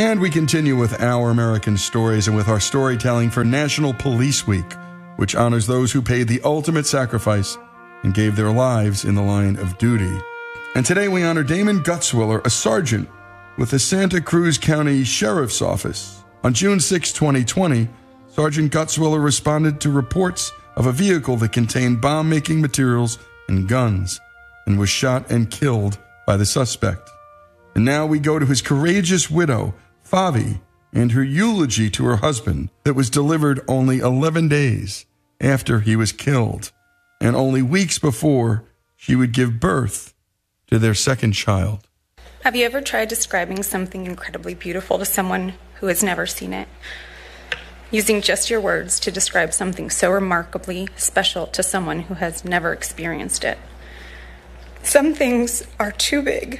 And we continue with Our American Stories and with our storytelling for National Police Week, which honors those who paid the ultimate sacrifice and gave their lives in the line of duty. And today we honor Damon Gutzwiller, a sergeant with the Santa Cruz County Sheriff's Office. On June 6, 2020, Sergeant Gutzwiller responded to reports of a vehicle that contained bomb-making materials and guns and was shot and killed by the suspect. And now we go to his courageous widow, Favi, and her eulogy to her husband that was delivered only 11 days after he was killed, and only weeks before she would give birth to their second child. Have you ever tried describing something incredibly beautiful to someone who has never seen it? Using just your words to describe something so remarkably special to someone who has never experienced it. Some things are too big,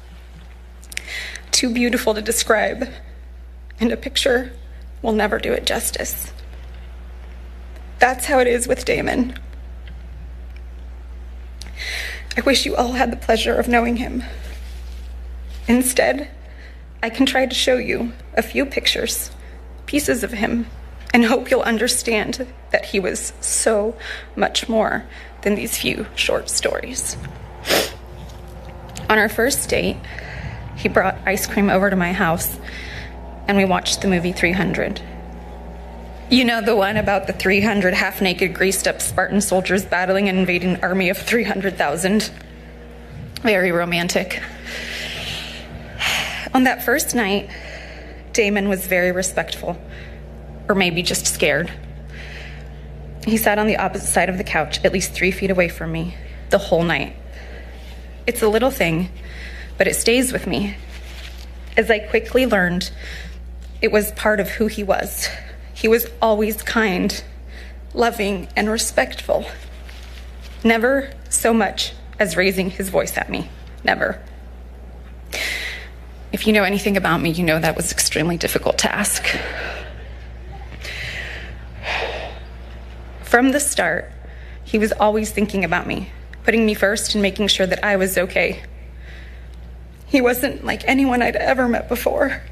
too beautiful to describe, and a picture will never do it justice. That's how it is with Damon. I wish you all had the pleasure of knowing him. Instead, I can try to show you a few pictures, pieces of him, and hope you'll understand that he was so much more than these few short stories. On our first date, he brought ice cream over to my house, and we watched the movie 300. You know, the one about the 300 half-naked, greased-up Spartan soldiers battling an invading army of 300,000. Very romantic. On that first night, Damon was very respectful, or maybe just scared. He sat on the opposite side of the couch, at least 3 feet away from me, the whole night. It's a little thing, but it stays with me. As I quickly learned, it was part of who he was. He was always kind, loving, and respectful. Never so much as raising his voice at me. Never. If you know anything about me, you know that was an extremely difficult task. From the start, he was always thinking about me, putting me first and making sure that I was okay. He wasn't like anyone I'd ever met before.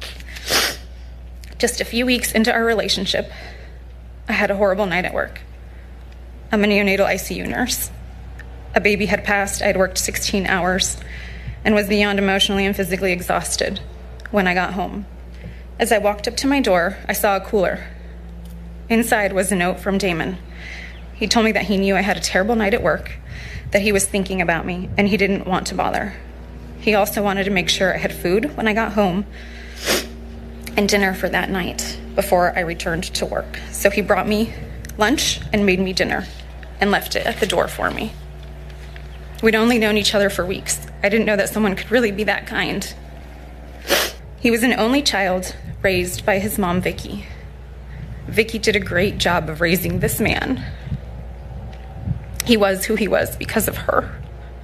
Just a few weeks into our relationship, I had a horrible night at work. I'm a neonatal ICU nurse. A baby had passed, I had worked 16 hours, and was beyond emotionally and physically exhausted when I got home. As I walked up to my door, I saw a cooler. Inside was a note from Damon. He told me that he knew I had a terrible night at work, that he was thinking about me, and he didn't want to bother. He also wanted to make sure I had food when I got home and dinner for that night before I returned to work. So he brought me lunch and made me dinner and left it at the door for me. We'd only known each other for weeks. I didn't know that someone could really be that kind. He was an only child raised by his mom, Vicky. Vicky did a great job of raising this man. He was who he was because of her.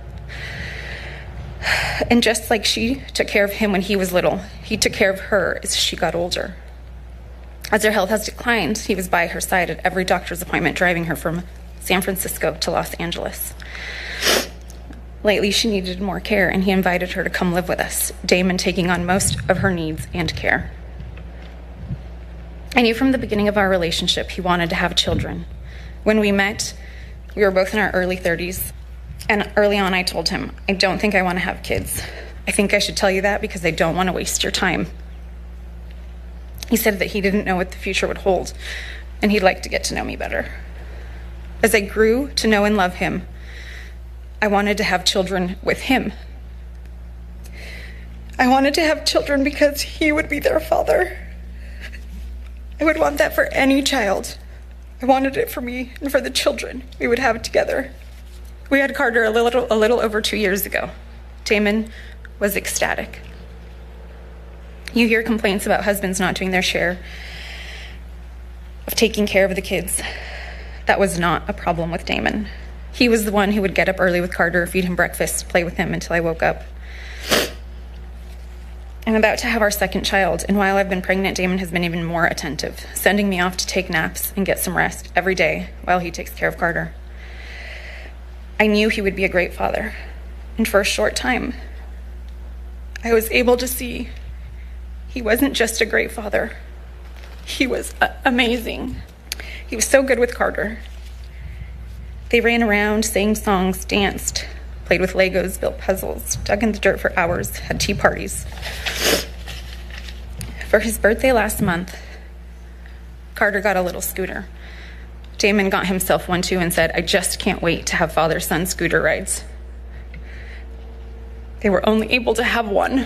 And just like she took care of him when he was little, he took care of her as she got older. As her health has declined, he was by her side at every doctor's appointment, driving her from San Francisco to Los Angeles. Lately, she needed more care, and he invited her to come live with us, Damon taking on most of her needs and care. I knew from the beginning of our relationship he wanted to have children. When we met, we were both in our early 30s. And early on, I told him, I don't think I want to have kids. I think I should tell you that because I don't want to waste your time. He said that he didn't know what the future would hold, and he'd like to get to know me better. As I grew to know and love him, I wanted to have children with him. I wanted to have children because he would be their father. I would want that for any child. I wanted it for me and for the children we would have together. We had Carter a little over 2 years ago. Damon was ecstatic. You hear complaints about husbands not doing their share of taking care of the kids. That was not a problem with Damon. He was the one who would get up early with Carter, feed him breakfast, play with him until I woke up. I'm about to have our second child, and while I've been pregnant, Damon has been even more attentive, sending me off to take naps and get some rest every day while he takes care of Carter. I knew he would be a great father, and for a short time, I was able to see He wasn't just a great father. He was amazing. He was so good with Carter. They ran around, sang songs, danced, played with Legos, built puzzles, dug in the dirt for hours, had tea parties. For his birthday last month, Carter got a little scooter. Damon got himself one too and said, "I just can't wait to have father-son scooter rides." They were only able to have one.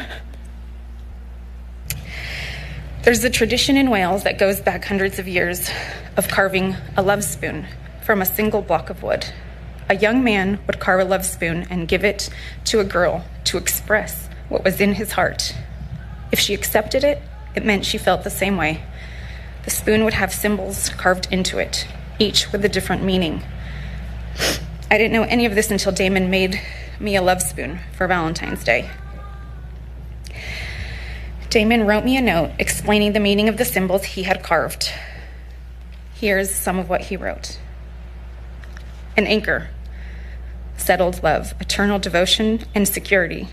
There's a tradition in Wales that goes back hundreds of years of carving a love spoon from a single block of wood. A young man would carve a love spoon and give it to a girl to express what was in his heart. If she accepted it, it meant she felt the same way. The spoon would have symbols carved into it, each with a different meaning. I didn't know any of this until Damon made me a love spoon for Valentine's Day. Damon wrote me a note explaining the meaning of the symbols he had carved. Here's some of what he wrote. An anchor, settled love, eternal devotion and security.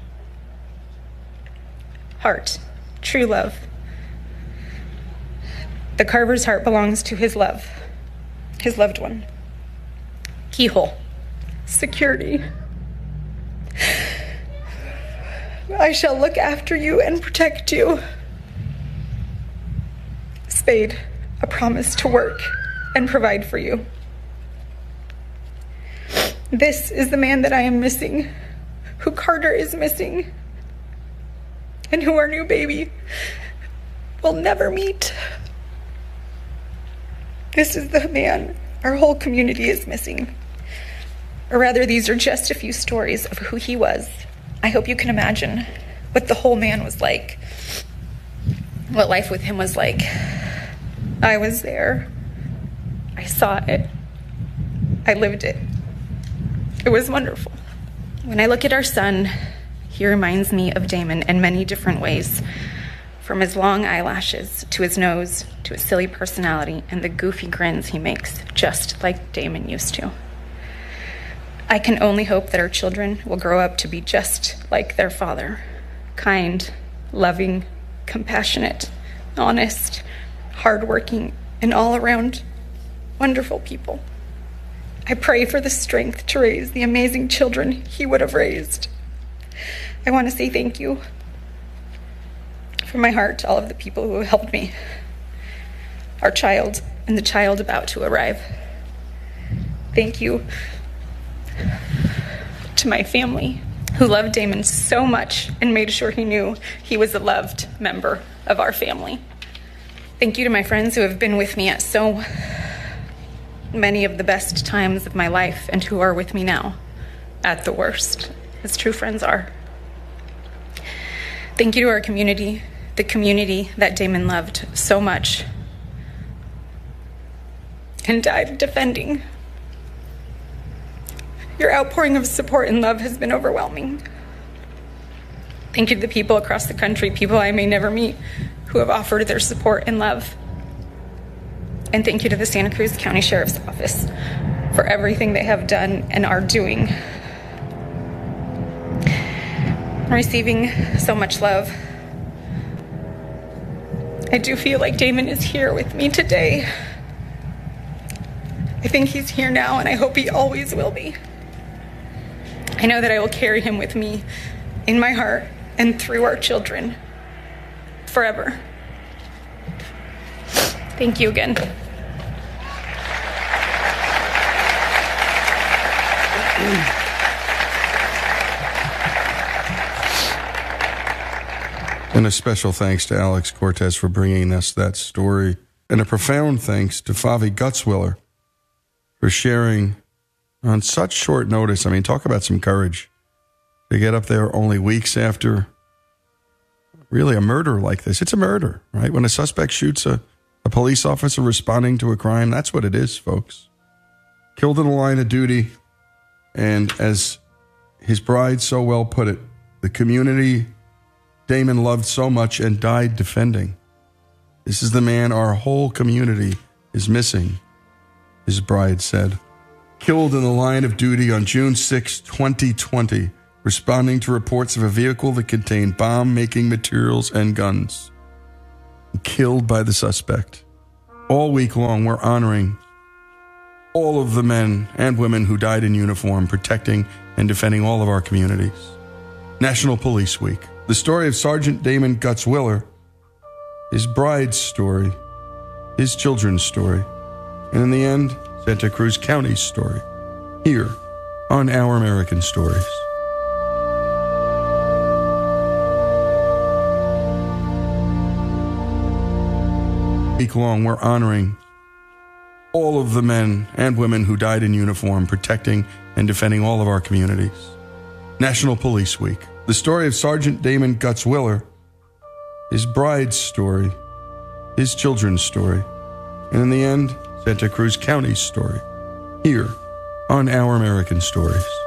Heart, true love. The carver's heart belongs to his love, his loved one. Keyhole, security. I shall look after you and protect you. Spade, a promise to work and provide for you. This is the man that I am missing, who Carter is missing, and who our new baby will never meet. This is the man our whole community is missing. Or rather, these are just a few stories of who he was. I hope you can imagine what the whole man was like, what life with him was like. I was there. I saw it. I lived it. It was wonderful. When I look at our son, he reminds me of Damon in many different ways, from his long eyelashes to his nose to his silly personality and the goofy grins he makes, just like Damon used to. I can only hope that our children will grow up to be just like their father, kind, loving, compassionate, honest, hardworking, and all around wonderful people. I pray for the strength to raise the amazing children he would have raised. I want to say thank you from my heart to all of the people who have helped me, our child and the child about to arrive. Thank you to my family, who loved Damon so much and made sure he knew he was a loved member of our family. Thank you to my friends who have been with me at so many of the best times of my life and who are with me now at the worst, as true friends are. Thank you to our community, the community that Damon loved so much and died defending. Your outpouring of support and love has been overwhelming. Thank you to the people across the country, people I may never meet, who have offered their support and love. And thank you to the Santa Cruz County Sheriff's Office for everything they have done and are doing. I'm receiving so much love. I do feel like Damon is here with me today. I think he's here now, and I hope he always will be. I know that I will carry him with me in my heart and through our children forever. Thank you again. And a special thanks to Alex Cortez for bringing us that story. And a profound thanks to Favi Gutzwiller for sharing on such short notice. I mean, talk about some courage to get up there only weeks after really a murder like this. It's a murder, right? When a suspect shoots a police officer responding to a crime, that's what it is, folks. Killed in the line of duty. And as his bride so well put it, the community Damon loved so much and died defending. This is the man our whole community is missing, his bride said. Killed in the line of duty on June 6, 2020, responding to reports of a vehicle that contained bomb-making materials and guns, killed by the suspect. All week long, we're honoring all of the men and women who died in uniform, protecting and defending all of our communities. National Police Week. The story of Sergeant Damon Guts Willer, his bride's story, his children's story, and in the end, Santa Cruz County's story, here on Our American Stories. Week long, we're honoring all of the men and women who died in uniform, protecting and defending all of our communities. National Police Week. The story of Sergeant Damon Guts Willer, his bride's story, his children's story, and in the end, Santa Cruz County's story, here on Our American Stories.